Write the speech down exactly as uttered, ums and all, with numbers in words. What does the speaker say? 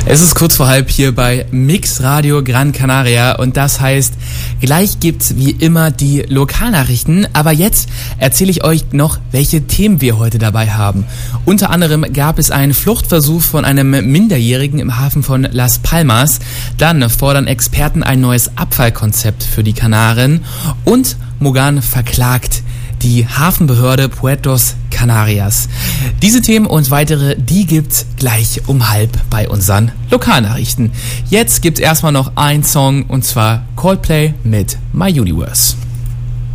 Es ist kurz vor halb hier bei Mix Radio Gran Canaria und das heißt, gleich gibt's wie immer die Lokalnachrichten, aber jetzt erzähle ich euch noch, welche Themen wir heute dabei haben. Unter anderem gab es einen Fluchtversuch von einem Minderjährigen im Hafen von Las Palmas, dann fordern Experten ein neues Abfallkonzept für die Kanaren und Mogan verklagt die Hafenbehörde Puertos Canarias. Diese Themen und weitere, die gibt's gleich um halb bei unseren Lokalnachrichten. Jetzt gibt's erstmal noch einen Song und zwar Coldplay mit My Universe.